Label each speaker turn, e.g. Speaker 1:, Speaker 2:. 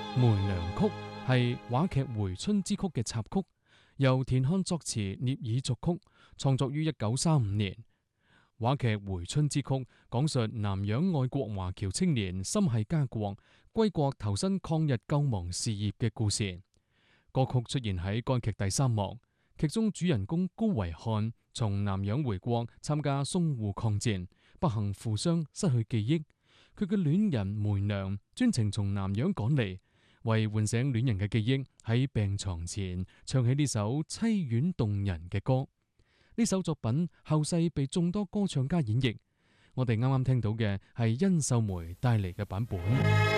Speaker 1: 《梅娘曲》係話劇《回春之曲》嘅插曲，由田漢作詞，聶耳作曲，創作於1935年。話劇《回春之曲》講述南洋愛國華僑青年心繫家國，歸國投身抗日救亡事業嘅故事。歌曲出現喺該劇第3幕，劇中主人公高維漢從南洋回國參加淞滬抗戰，不幸負傷失去記憶，佢嘅戀人梅娘專程從南洋趕嚟，為喚醒戀人嘅記憶，喺病床前唱起呢首淒婉動人嘅歌。呢首作品後世被眾多歌唱家演繹，我哋啱啱聽到嘅係殷秀梅帶嚟嘅版本。